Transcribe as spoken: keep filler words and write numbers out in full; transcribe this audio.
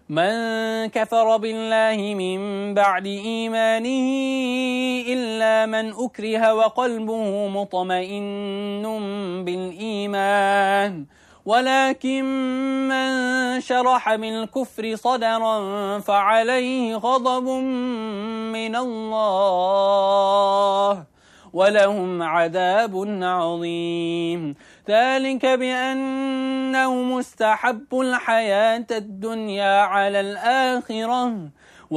من كفر بالله من بعد إيمانه إلا من أكره وقلبه مطمئن بالإيمان ولكن من شرح بالكفر صدرا فعليه غضب من الله ولهم عذاب عظيم ذلك بأنه مستحب الحياة الدنيا على الآخرة